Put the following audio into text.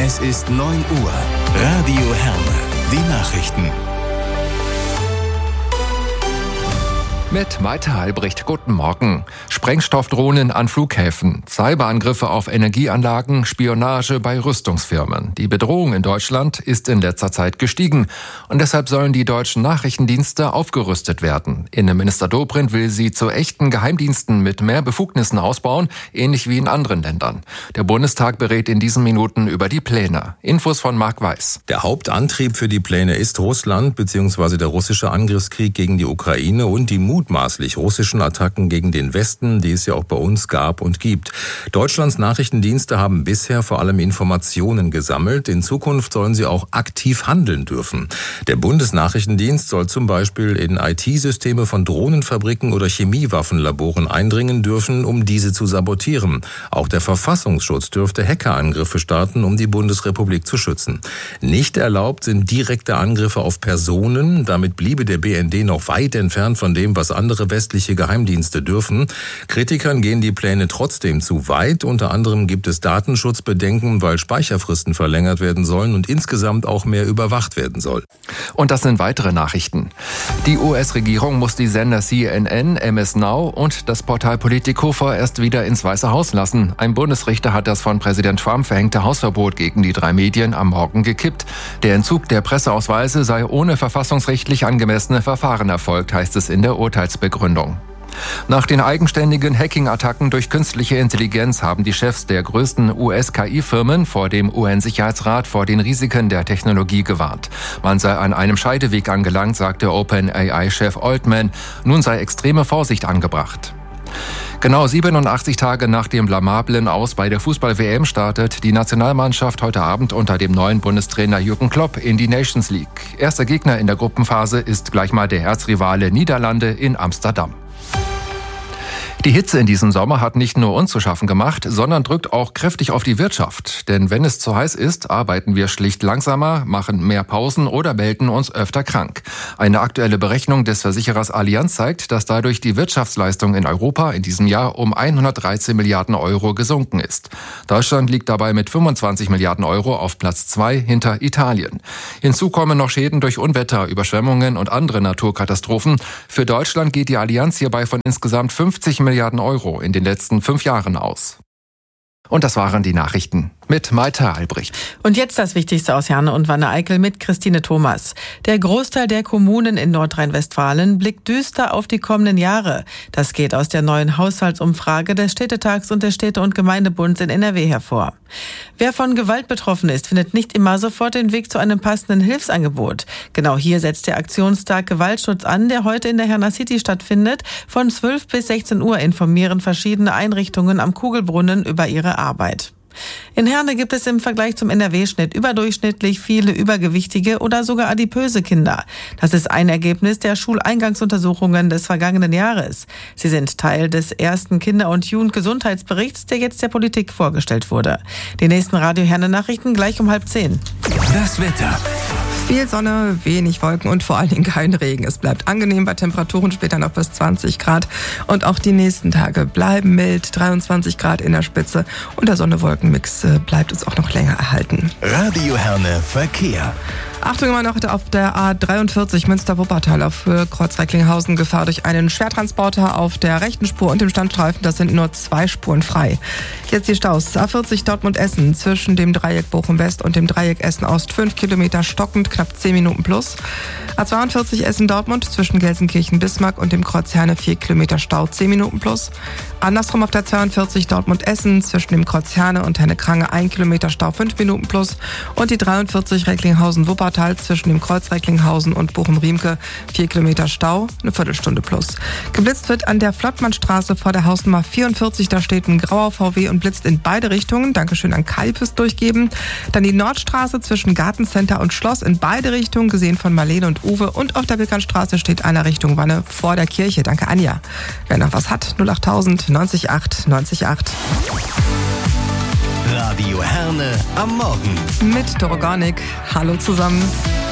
Es ist 9 Uhr. Radio Herne. Die Nachrichten. Mit Maite Albrecht, guten Morgen. Sprengstoffdrohnen an Flughäfen, Cyberangriffe auf Energieanlagen, Spionage bei Rüstungsfirmen. Die Bedrohung in Deutschland ist in letzter Zeit gestiegen und deshalb sollen die deutschen Nachrichtendienste aufgerüstet werden. Innenminister Dobrindt will sie zu echten Geheimdiensten mit mehr Befugnissen ausbauen, ähnlich wie in anderen Ländern. Der Bundestag berät in diesen Minuten über die Pläne. Infos von Marc Weiß. Der Hauptantrieb für die Pläne ist Russland bzw. der russische Angriffskrieg gegen die Ukraine und die mutmaßlich russischen Attacken gegen den Westen, die es ja auch bei uns gab und gibt. Deutschlands Nachrichtendienste haben bisher vor allem Informationen gesammelt. In Zukunft sollen sie auch aktiv handeln dürfen. Der Bundesnachrichtendienst soll zum Beispiel in IT-Systeme von Drohnenfabriken oder Chemiewaffenlaboren eindringen dürfen, um diese zu sabotieren. Auch der Verfassungsschutz dürfte Hackerangriffe starten, um die Bundesrepublik zu schützen. Nicht erlaubt sind direkte Angriffe auf Personen. Damit bliebe der BND noch weit entfernt von dem, was andere westliche Geheimdienste dürfen. Kritikern gehen die Pläne trotzdem zu weit. Unter anderem gibt es Datenschutzbedenken, weil Speicherfristen verlängert werden sollen und insgesamt auch mehr überwacht werden soll. Und das sind weitere Nachrichten. Die US-Regierung muss die Sender CNN, MS Now und das Portal Politico vorerst wieder ins Weiße Haus lassen. Ein Bundesrichter hat das von Präsident Trump verhängte Hausverbot gegen die 3 Medien am Morgen gekippt. Der Entzug der Presseausweise sei ohne verfassungsrechtlich angemessene Verfahren erfolgt, heißt es in der Urteilsbegründung. Nach den eigenständigen Hacking-Attacken durch künstliche Intelligenz haben die Chefs der größten US-KI-Firmen vor dem UN-Sicherheitsrat vor den Risiken der Technologie gewarnt. Man sei an einem Scheideweg angelangt, sagte OpenAI-Chef Altman. Nun sei extreme Vorsicht angebracht. Genau 87 Tage nach dem blamablen Aus bei der Fußball-WM startet die Nationalmannschaft heute Abend unter dem neuen Bundestrainer Jürgen Klopp in die Nations League. Erster Gegner in der Gruppenphase ist gleich mal der Erzrivale Niederlande in Amsterdam. Die Hitze in diesem Sommer hat nicht nur uns zu schaffen gemacht, sondern drückt auch kräftig auf die Wirtschaft. Denn wenn es zu heiß ist, arbeiten wir schlicht langsamer, machen mehr Pausen oder melden uns öfter krank. Eine aktuelle Berechnung des Versicherers Allianz zeigt, dass dadurch die Wirtschaftsleistung in Europa in diesem Jahr um 113 Milliarden Euro gesunken ist. Deutschland liegt dabei mit 25 Milliarden Euro auf Platz 2 hinter Italien. Hinzu kommen noch Schäden durch Unwetter, Überschwemmungen und andere Naturkatastrophen. Für Deutschland geht die Allianz hierbei von insgesamt 50 Milliarden Euro in den letzten 5 Jahren aus. Und das waren die Nachrichten mit Maite Albrecht. Und jetzt das Wichtigste aus Herne und Wanne-Eickel mit Christine Thomas. Der Großteil der Kommunen in Nordrhein-Westfalen blickt düster auf die kommenden Jahre. Das geht aus der neuen Haushaltsumfrage des Städtetags und des Städte- und Gemeindebunds in NRW hervor. Wer von Gewalt betroffen ist, findet nicht immer sofort den Weg zu einem passenden Hilfsangebot. Genau hier setzt der Aktionstag Gewaltschutz an, der heute in der Herner City stattfindet. Von 12 bis 16 Uhr informieren verschiedene Einrichtungen am Kugelbrunnen über ihre Arbeit. In Herne gibt es im Vergleich zum NRW-Schnitt überdurchschnittlich viele übergewichtige oder sogar adipöse Kinder. Das ist ein Ergebnis der Schuleingangsuntersuchungen des vergangenen Jahres. Sie sind Teil des ersten Kinder- und Jugendgesundheitsberichts, der jetzt der Politik vorgestellt wurde. Die nächsten Radio Herne Nachrichten gleich um 9:30. Das Wetter. Viel Sonne, wenig Wolken und vor allen Dingen kein Regen. Es bleibt angenehm bei Temperaturen später noch bis 20 Grad. Und auch die nächsten Tage bleiben mild, 23 Grad in der Spitze. Und der Sonne-Wolken-Mix bleibt uns auch noch länger erhalten. Radio Herne Verkehr. Achtung immer noch auf der A43 Münster-Wuppertal auf Höhe Kreuz-Recklinghausen. Gefahr durch einen Schwertransporter auf der rechten Spur und dem Standstreifen. Das sind nur 2 Spuren frei. Jetzt die Staus. A40 Dortmund-Essen zwischen dem Dreieck Bochum-West und dem Dreieck Essen-Ost. 5 Kilometer stockend, knapp 10 Minuten plus. A42 Essen-Dortmund zwischen Gelsenkirchen-Bismarck und dem Kreuz Herne 4 Kilometer Stau, 10 Minuten plus. Andersrum auf der 42 Dortmund-Essen zwischen dem Kreuz Herne und Henne-Krange 1 Kilometer Stau, 5 Minuten plus. Und die 43 Recklinghausen-Wuppertal zwischen dem Kreuz Recklinghausen und Bochum-Riemke 4 Kilometer Stau, eine Viertelstunde plus. Geblitzt wird an der Flottmannstraße vor der Hausnummer 44. Da steht ein grauer VW und blitzt in beide Richtungen. Dankeschön an Kai fürs Durchgeben. Dann die Nordstraße zwischen Gartencenter und Schloss in beide Richtungen, gesehen von Marlene und Uwe. Und auf der Bilkernstraße steht einer Richtung Wanne vor der Kirche. Danke, Anja. Wer noch was hat, 08000 908 908. Radio Herne am Morgen. Mit Doroganik. Hallo zusammen.